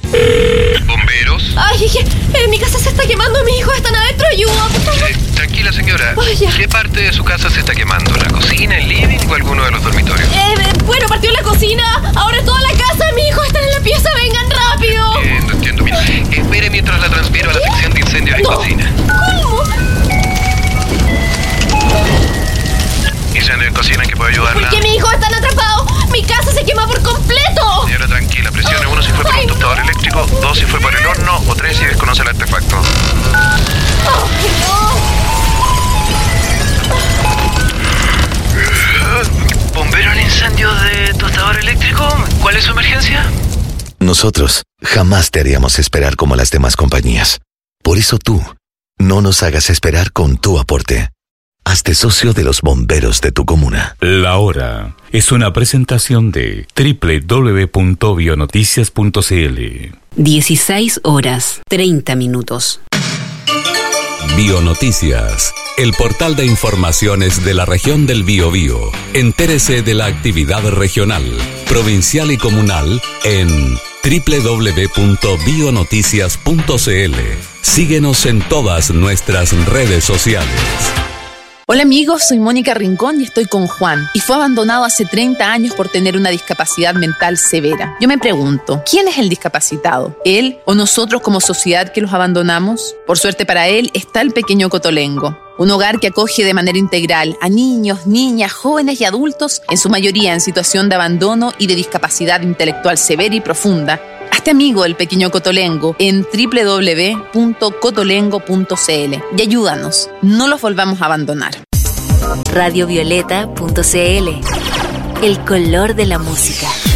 ¿Bomberos? Ay, mi casa se está quemando, mis hijos están adentro, ayuda, por favor. Tranquila, señora. Vaya. ¿Qué parte de su casa se está quemando? ¿La cocina, el living o alguno de los dormitorios? Bueno, partió la cocina, ahora toda la casa, mis hijos están en la pieza, vengan rápido. Entiendo. Mira, espere mientras la transfiero a la sección de incendios en cocina. ¿Cómo? Incendio en cocina, ¿en qué puedo ayudarla? ¿Por qué mis hijos están atrapados? Mi casa se quema por completo. Señora, tranquila, presione 1 si fue por un tostador eléctrico, 2 si fue por el horno o 3 si desconoce el artefacto. Ay, no. ¿Bombero en incendio de tostador eléctrico? ¿Cuál es su emergencia? Nosotros jamás te haríamos esperar como las demás compañías. Por eso tú, no nos hagas esperar con tu aporte. Hazte socio de los bomberos de tu comuna. La Hora es una presentación de www.bionoticias.cl. 16 horas, 30 minutos. Bionoticias, el portal de informaciones de la región del Biobío. Entérese de la actividad regional, provincial y comunal en www.bionoticias.cl. Síguenos en todas nuestras redes sociales. Hola amigos, soy Mónica Rincón y estoy con Juan, y fue abandonado hace 30 años por tener una discapacidad mental severa. Yo me pregunto, ¿quién es el discapacitado? ¿Él o nosotros como sociedad que los abandonamos? Por suerte para él está el Pequeño Cotolengo, un hogar que acoge de manera integral a niños, niñas, jóvenes y adultos, en su mayoría en situación de abandono y de discapacidad intelectual severa y profunda. Hazte amigo del Pequeño Cotolengo en www.cotolengo.cl y ayúdanos, no los volvamos a abandonar. Radiovioleta.cl, el color de la música.